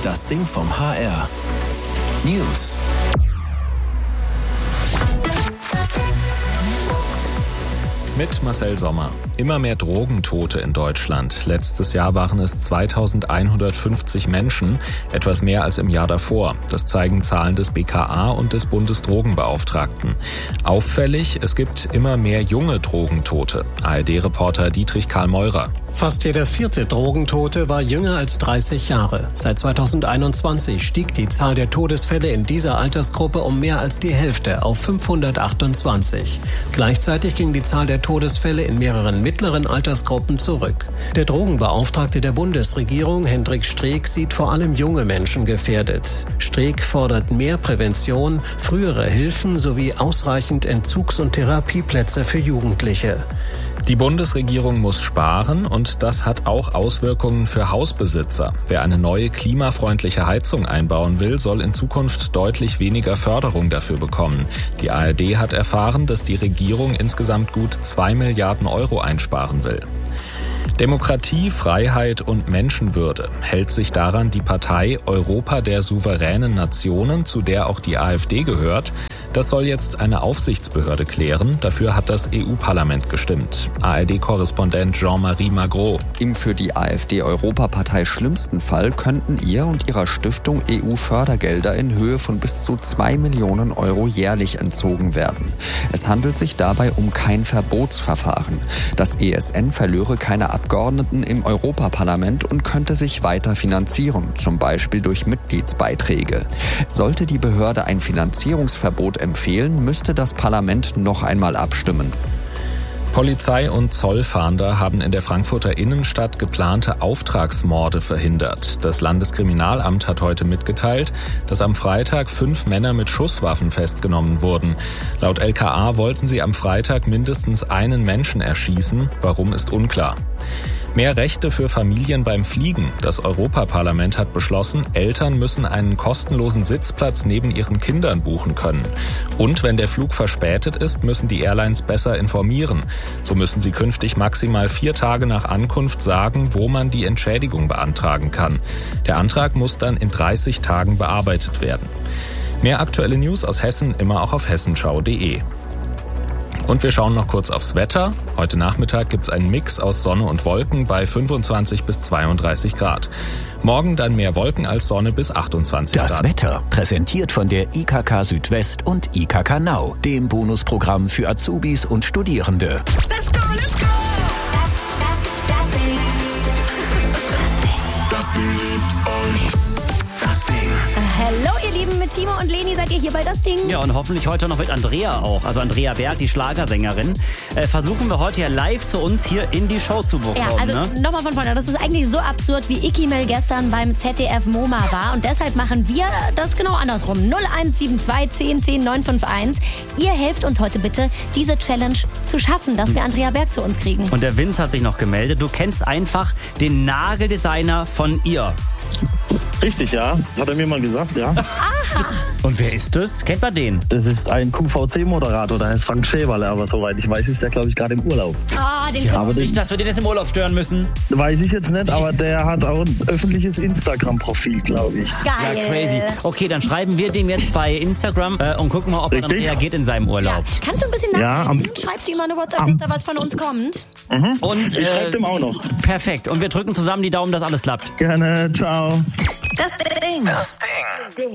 Das Ding vom HR. News. Mit Marcel Sommer. Immer mehr Drogentote in Deutschland. Letztes Jahr waren es 2150 Menschen, etwas mehr als im Jahr davor. Das zeigen Zahlen des BKA und des Bundesdrogenbeauftragten. Auffällig, es gibt immer mehr junge Drogentote. ARD-Reporter Dietrich Karl Meurer. Fast jeder vierte Drogentote war jünger als 30 Jahre. Seit 2021 stieg die Zahl der Todesfälle in dieser Altersgruppe um mehr als die Hälfte auf 528. Gleichzeitig ging die Zahl der Todesfälle in mehreren mittleren Altersgruppen zurück. Der Drogenbeauftragte der Bundesregierung, Hendrik Streeck, sieht vor allem junge Menschen gefährdet. Streeck fordert mehr Prävention, frühere Hilfen sowie ausreichend Entzugs- und Therapieplätze für Jugendliche. Die Bundesregierung muss sparen und das hat auch Auswirkungen für Hausbesitzer. Wer eine neue klimafreundliche Heizung einbauen will, soll in Zukunft deutlich weniger Förderung dafür bekommen. Die ARD hat erfahren, dass die Regierung insgesamt gut 2 Milliarden Euro einsparen will. Demokratie, Freiheit und Menschenwürde. Hält sich daran die Partei Europa der souveränen Nationen, zu der auch die AfD gehört? Das soll jetzt eine Aufsichtsbehörde klären. Dafür hat das EU-Parlament gestimmt. ARD-Korrespondent Jean-Marie Magro. Im für die AfD-Europapartei schlimmsten Fall könnten ihr und ihrer Stiftung EU-Fördergelder in Höhe von bis zu 2 Millionen Euro jährlich entzogen werden. Es handelt sich dabei um kein Verbotsverfahren. Das ESN verlöre keine Abgeordneten im Europaparlament und könnte sich weiter finanzieren, zum Beispiel durch Mitgliedsbeiträge. Sollte die Behörde ein Finanzierungsverbot empfehlen, müsste das Parlament noch einmal abstimmen. Polizei und Zollfahnder haben in der Frankfurter Innenstadt geplante Auftragsmorde verhindert. Das Landeskriminalamt hat heute mitgeteilt, dass am Freitag 5 Männer mit Schusswaffen festgenommen wurden. Laut LKA wollten sie am Freitag mindestens einen Menschen erschießen. Warum, ist unklar. Mehr Rechte für Familien beim Fliegen. Das Europaparlament hat beschlossen, Eltern müssen einen kostenlosen Sitzplatz neben ihren Kindern buchen können. Und wenn der Flug verspätet ist, müssen die Airlines besser informieren. So müssen sie künftig maximal 4 Tage nach Ankunft sagen, wo man die Entschädigung beantragen kann. Der Antrag muss dann in 30 Tagen bearbeitet werden. Mehr aktuelle News aus Hessen immer auch auf hessenschau.de. Und wir schauen noch kurz aufs Wetter. Heute Nachmittag gibt's einen Mix aus Sonne und Wolken bei 25 bis 32 Grad. Morgen dann mehr Wolken als Sonne bis 28 Grad. Das Wetter präsentiert von der IKK Südwest und IKK Now, dem Bonusprogramm für Azubis und Studierende. Let's go, let's go! Das Ding liebt euch. Das Ding. Hallo ihr Lieben, mit Timo und Leni seid ihr hier bei Das Ding. Ja, und hoffentlich heute noch mit Andrea auch. Also Andrea Berg, die Schlagersängerin. Versuchen wir heute ja live zu uns hier in die Show zu bekommen. Ja, also nochmal von vorne. Das ist eigentlich so absurd, wie Icky Mel gestern beim ZDF MoMA war. Und deshalb machen wir das genau andersrum. 0172 10 10 951. Ihr helft uns heute bitte, diese Challenge zu schaffen, dass wir Andrea Berg zu uns kriegen. Und der Vince hat sich noch gemeldet. Du kennst einfach den Nageldesigner von ihr. Richtig, ja. Hat er mir mal gesagt, ja. Aha. Und wer ist das? Kennt man den? Das ist ein QVC-Moderator, der heißt Frank Schäberle, aber soweit ich weiß, ist der, glaube ich, gerade im Urlaub. Den Aber Nicht, dass wir den jetzt im Urlaub stören müssen. weiß ich jetzt nicht, aber der hat auch ein öffentliches Instagram-Profil, glaube ich. Geil. Ja, crazy. Okay, dann schreiben wir dem jetzt bei Instagram und gucken mal, ob er dann Richtig. reagiert in seinem Urlaub. Ja. Kannst du ein bisschen Ja, nachdenken? Schreibst du ihm mal eine WhatsApp, dass da was von uns kommt? Und Ich schreibe dem auch noch. perfekt. Und wir drücken zusammen die Daumen, dass alles klappt. Gerne, ciao. Das Ding. Das Ding.